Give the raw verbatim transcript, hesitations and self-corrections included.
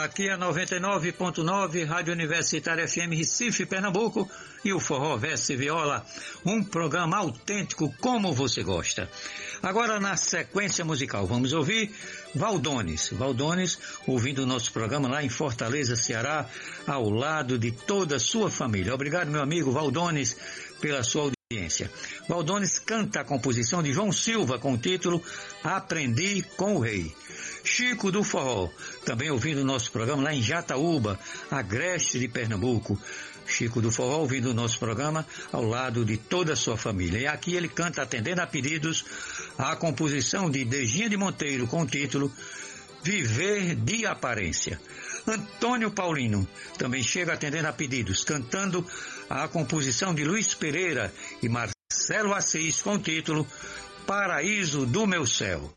Aqui é noventa e nove ponto nove, Rádio Universitária F M Recife, Pernambuco, e o Forró Verso e Viola, um programa autêntico como você gosta. Agora, na sequência musical, vamos ouvir Valdones. Valdones, ouvindo o nosso programa lá em Fortaleza, Ceará, ao lado de toda a sua família. Obrigado, meu amigo Valdones, pela sua audiência. Valdones canta a composição de João Silva com o título Aprendi com o Rei. Chico do Forró, também ouvindo o nosso programa lá em Jataúba, agreste de Pernambuco. Chico do Forró ouvindo o nosso programa ao lado de toda a sua família. E aqui ele canta, atendendo a pedidos, a composição de Dejinha de Monteiro com o título Viver de Aparência. Antônio Paulino também chega atendendo a pedidos, cantando a composição de Luiz Pereira e Marcelo Assis com o título Paraíso do Meu Céu.